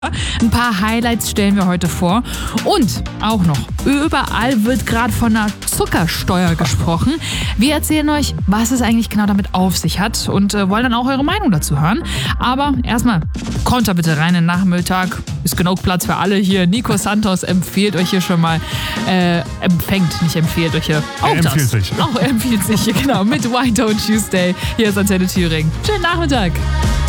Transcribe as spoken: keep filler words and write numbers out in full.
Ein paar Highlights stellen wir heute vor. Und auch noch, überall wird gerade von einer Zuckersteuer gesprochen. Wir erzählen euch, was es eigentlich genau damit auf sich hat und äh, wollen dann auch eure Meinung dazu hören. Aber erstmal, kommt da bitte rein in den Nachmittag. Ist genug Platz für alle hier. Nico Santos empfiehlt euch hier schon mal, äh, empfängt, nicht empfiehlt euch hier. Auch er empfiehlt das. sich. Auch empfiehlt sich, genau, mit Why Don't You Stay. Hier ist Antenne Thüringen. Schönen Nachmittag.